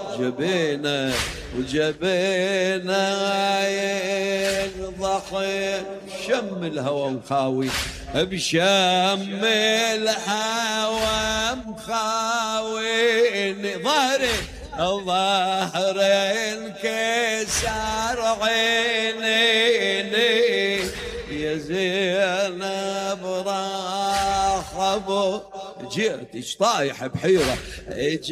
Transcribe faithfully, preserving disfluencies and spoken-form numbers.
جبينا وجبينا ينضحك شم الهوى مخاوي بشم الهوى مخاويني ظهري ظهر انكسر عينيني يا زينب راح ابو جيت طايح بحيرة